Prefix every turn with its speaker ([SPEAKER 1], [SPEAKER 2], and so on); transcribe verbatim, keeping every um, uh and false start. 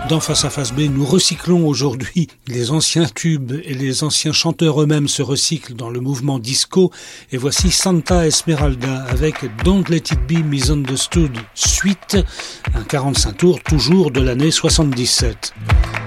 [SPEAKER 1] Dans Face à Face B, nous recyclons aujourd'hui les anciens tubes et les anciens chanteurs eux-mêmes se recyclent dans le mouvement disco. Et voici Santa Esmeralda avec Don't Let It Be Misunderstood, suite, un quarante-cinq tours toujours de l'année soixante-dix-sept.